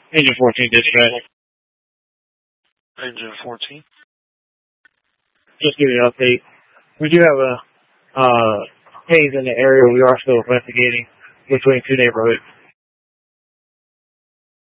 Engine 14 dispatch. Engine 14. Just give you an update. We do have a haze in the area. We are still investigating between two neighborhoods.